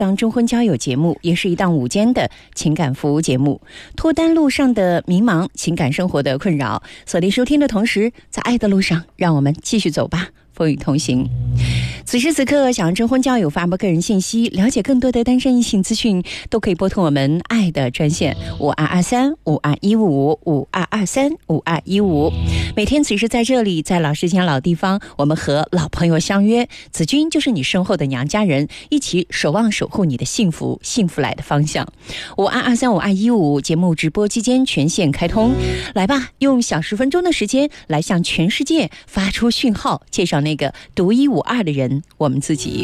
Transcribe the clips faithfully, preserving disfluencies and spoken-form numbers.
档征婚交友节目，也是一档午间的情感服务节目。脱单路上的迷茫，情感生活的困扰，锁定收听的同时，在爱的路上，让我们继续走吧，风雨同行。此时此刻，想要征婚交友、发布个人信息、了解更多的单身异性资讯，都可以拨通我们爱的专线五二二三五二一五五二二三五二一五。每天此时在这里，在老时间老地方，我们和老朋友相约，子君就是你身后的娘家人，一起守望守护你的幸福，幸福来的方向。五二二三五二一五节目直播期间全线开通，来吧，用小十分钟的时间来向全世界发出讯号，介绍那个独一无二的人，我们自己。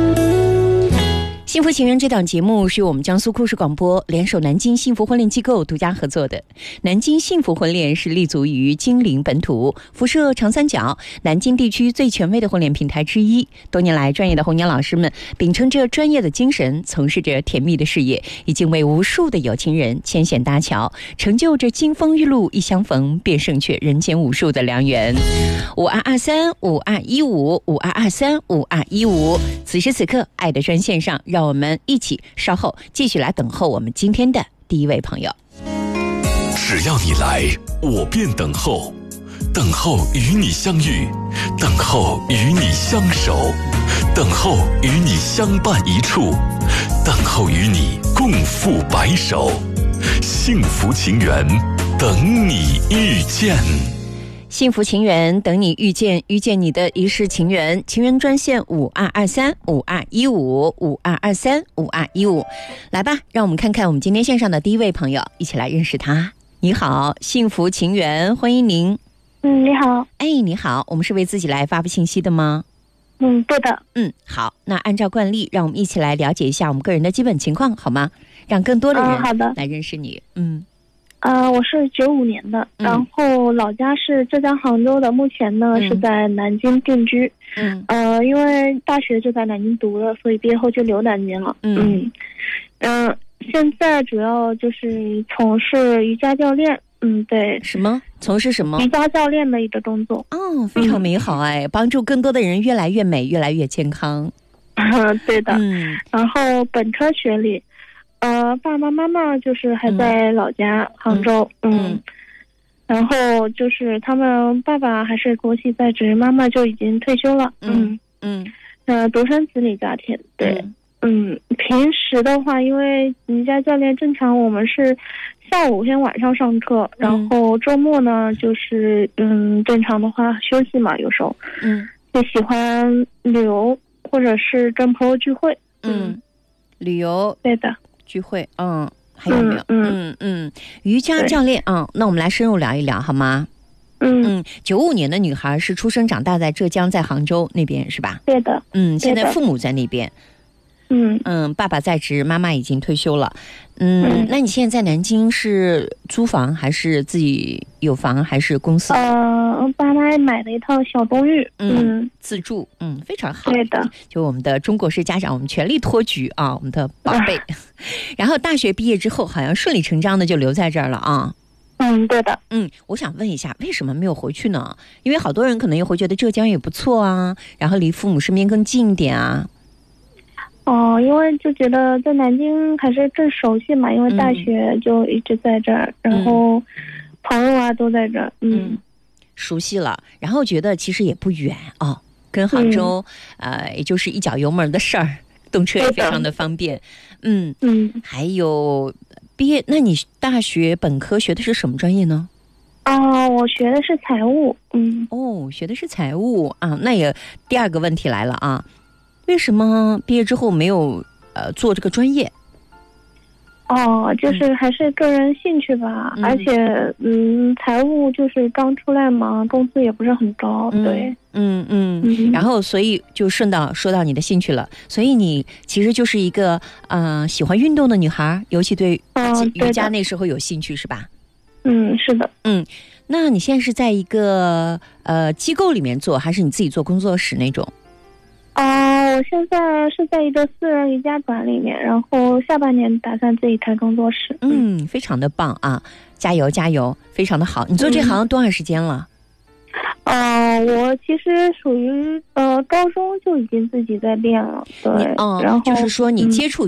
幸福情人这档节目是我们江苏故事广播联手南京幸福婚恋机构独家合作的。南京幸福婚恋是立足于金陵本土，辐射长三角，南京地区最权威的婚恋平台之一。多年来，专业的红娘老师们秉承着专业的精神，从事着甜蜜的事业，已经为无数的有情人牵线搭桥，成就着金风玉露一相逢便胜却人间无数的良缘。五二二三五二一五五二二三五二一五，此时此刻，爱的专线上，让我们一起稍后继续来等候我们今天的第一位朋友。 只要你来，我便等候，等候与你相遇，等候与你相守，等候与你相伴一处，等候与你共赴白首。幸福情缘，等你遇见。 幸福情缘，等你遇见，遇见你的一世情缘。情缘专线五二二三五二一五五二二三五二一五。来吧，让我们看看我们今天线上的第一位朋友，一起来认识他。你好，幸福情缘，欢迎您。 嗯，你好。 哎，你好，我们是为自己来发布信息的吗？ 嗯，对的。 嗯，好，那按照惯例，让我们一起来了解一下我们个人的基本情况，好吗？让更多的人好的来认识你。嗯。 呃，我是九五年的， 嗯、 然后老家是浙江杭州的，目前呢、嗯、是在南京定居。 嗯， 呃，因为大学就在南京读了，所以毕业后就留南京了。 嗯嗯，嗯、呃，现在主要就是从事瑜伽教练。嗯，对。 什么？从事什么？ 瑜伽教练的一个工作。 哦，非常美好哎，嗯、帮助更多的人越来越美，越来越健康。 对的。 嗯， 然后本科学历。呃，爸爸妈妈就是还在老家、嗯、杭州，嗯, 嗯，然后就是他们爸爸还是国企在职，妈妈就已经退休了， 嗯嗯， 呃，独生子女家庭，对，嗯, 嗯，平时的话，因为瑜伽教练正常我们是下午跟晚上上课，嗯、然后周末呢就是嗯正常的话休息嘛，有时候， 嗯， 就喜欢旅游或者是跟朋友聚会， 嗯，嗯旅游， 对的。 聚会，嗯，还有没有？ 嗯嗯, 嗯瑜伽教练，嗯，那我们来深入聊一聊好吗？ 嗯嗯，九五年的女孩是出生长大在浙江，在杭州那边是吧？ 对的。 嗯，现在父母在那边。 嗯嗯，爸爸在职，妈妈已经退休了。嗯, 嗯，那你现在在南京是租房还是自己有房还是公司？ 呃，爸妈买了一套小公寓， 嗯，嗯自住，嗯，非常好。 对的， 就我们的中国式家长，我们全力托举啊，我们的宝贝。啊、然后大学毕业之后，好像顺理成章的就留在这儿了啊。 嗯，对的。 嗯，我想问一下，为什么没有回去呢？因为好多人可能也会觉得浙江也不错啊，然后离父母身边更近一点啊。 哦，因为就觉得在南京还是更熟悉嘛，因为大学就一直在这儿，嗯、然后朋友啊都在这儿，嗯， 嗯熟悉了，然后觉得其实也不远啊、哦，跟杭州、嗯、呃也就是一脚油门的事儿，动车也非常的方便，嗯嗯， 还有毕业，那你大学本科学的是什么专业呢？ 啊、哦，我学的是财务，嗯， 哦，学的是财务啊，那也第二个问题来了啊。为什么毕业之后没有呃做这个专业？ 哦，就是还是个人兴趣吧，嗯、而且嗯，财务就是刚出来嘛，工资也不是很高， 嗯、 对， 嗯嗯嗯，然后所以就顺道说到你的兴趣了，所以你其实就是一个呃喜欢运动的女孩，尤其对瑜伽那时候有兴趣、哦、是吧？ 嗯，是的， 嗯，那你现在是在一个呃机构里面做，还是你自己做工作室那种？ 哦，我现在是在一个私人瑜伽馆里面，然后下半年打算自己开工作室。 嗯，非常的棒啊，加油加油，非常的好。你做这行多长时间了？ 呃，我其实属于呃高中就已经自己在练了，对， 嗯， 然后就是说你接触